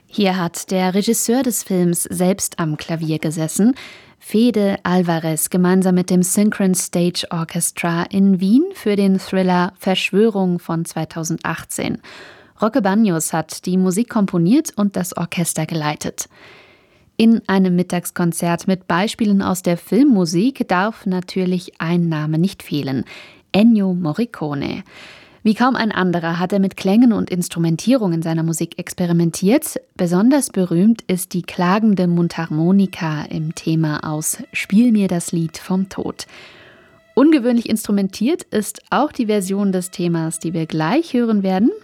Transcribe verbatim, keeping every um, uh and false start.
Hier hat der Regisseur des Films selbst am Klavier gesessen, Fede Alvarez, gemeinsam mit dem Synchron Stage Orchestra in Wien für den Thriller Verschwörung von zweitausendachtzehn. Roque Baños hat die Musik komponiert und das Orchester geleitet. In einem Mittagskonzert mit Beispielen aus der Filmmusik darf natürlich ein Name nicht fehlen: Ennio Morricone. Wie kaum ein anderer hat er mit Klängen und Instrumentierung in seiner Musik experimentiert. Besonders berühmt ist die klagende Mundharmonika im Thema aus »Spiel mir das Lied vom Tod«. Ungewöhnlich instrumentiert ist auch die Version des Themas, die wir gleich hören werden.